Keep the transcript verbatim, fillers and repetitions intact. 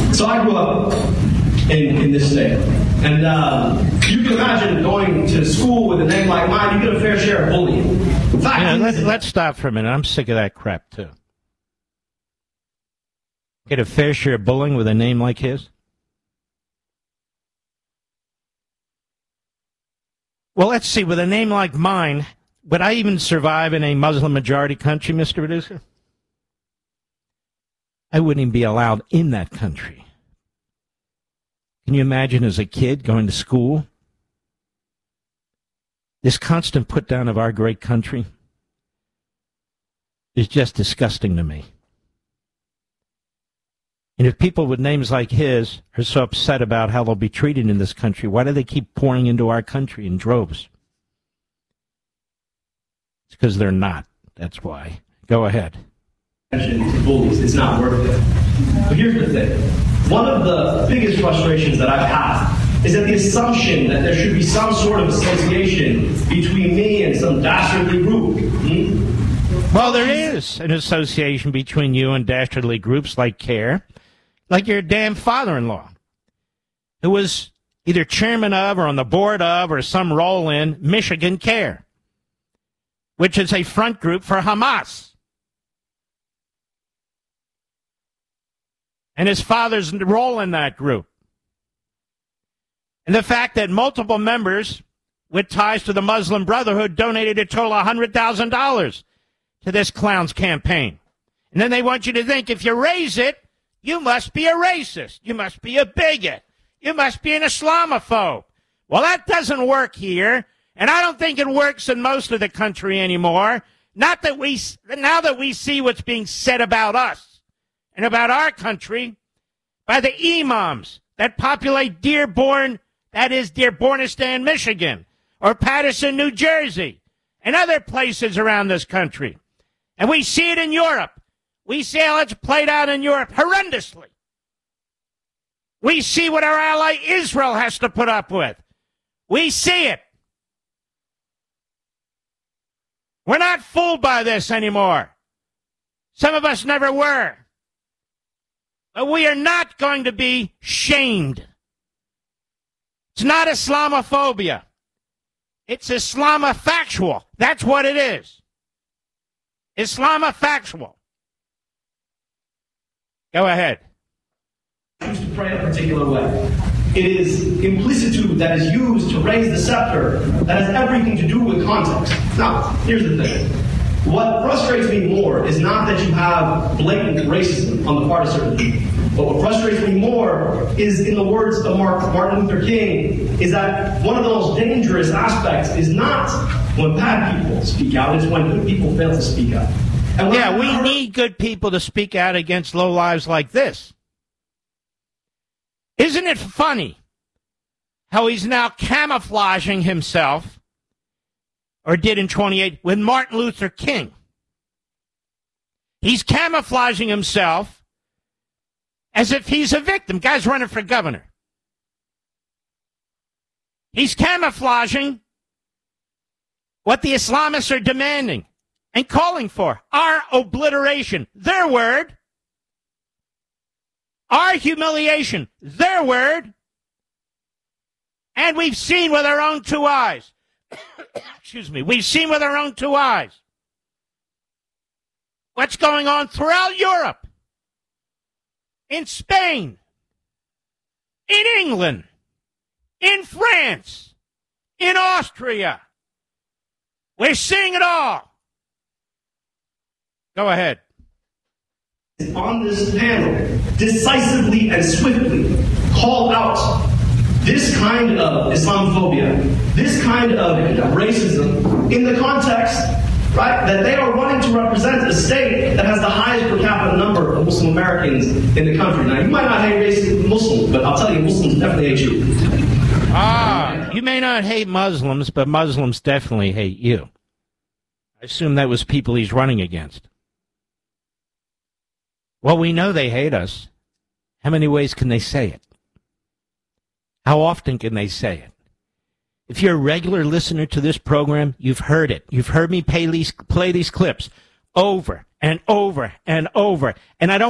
So I grew up in, in this state. And uh, you can imagine going to school with a name like mine, you get a fair share of bullying. In fact, yeah, let, let's stop for a minute. I'm sick of that crap, too. Get a fair share of bullying with a name like his? Well, let's see. With a name like mine, would I even survive in a Muslim-majority country, Mister Producer? I wouldn't even be allowed in that country. Can you imagine as a kid going to school? This constant put-down of our great country is just disgusting to me. And if people with names like his are so upset about how they'll be treated in this country, why do they keep pouring into our country in droves? It's because they're not. That's why. Go ahead. To bullies, it's not worth it. But here's the thing. One of the biggest frustrations that I've had is that the assumption that there should be some sort of association between me and some dastardly group. Hmm? Well, there is an association between you and dastardly groups like CARE. Like your damn father-in-law, who was either chairman of or on the board of or some role in Michigan CARE, which is a front group for Hamas. And his father's role in that group. And the fact that multiple members with ties to the Muslim Brotherhood donated a total of one hundred thousand dollars to this clown's campaign. And then they want you to think if you raise it, you must be a racist. You must be a bigot. You must be an Islamophobe. Well, that doesn't work here, and I don't think it works in most of the country anymore. Not that we, now that we see what's being said about us and about our country by the imams that populate Dearborn, that is Dearbornistan, Michigan, or Paterson, New Jersey, and other places around this country. And we see it in Europe. We see how it's played out in Europe horrendously. We see what our ally Israel has to put up with. We see it. We're not fooled by this anymore. Some of us never were. But we are not going to be shamed. It's not Islamophobia. It's Islamofactual. That's what it is. Islamofactual. Go ahead. Choose to pray a particular way. It is implicitude that is used to raise the scepter that has everything to do with context. Now, here's the thing. What frustrates me more is not that you have blatant racism on the part of certain people. But what frustrates me more is, in the words of Martin Luther King, is that one of the most dangerous aspects is not when bad people speak out, it's when good people fail to speak out. Yeah, we need good people to speak out against lowlives like this. Isn't it funny how he's now camouflaging himself, or did in twenty-eight, with Martin Luther King? He's camouflaging himself as if he's a victim. Guy's running for governor. He's camouflaging what the Islamists are demanding and calling for. Our obliteration, their word. Our humiliation, their word. And we've seen with our own two eyes. Excuse me. We've seen with our own two eyes what's going on throughout Europe, in Spain, in England, in France, in Austria. We're seeing it all. Go ahead. On this panel, decisively and swiftly call out this kind of Islamophobia, this kind of racism in the context, right, that they are running to represent a state that has the highest per capita number of Muslim Americans in the country. Now, you might not hate racist Muslims, but I'll tell you, Muslims definitely hate you. Ah, you may not hate Muslims, but Muslims definitely hate you. I assume that was people he's running against. Well, we know they hate us. How many ways can they say it? How often can they say it? If you're a regular listener to this program, you've heard it. You've heard me play these, play these clips over and over and over. And I don't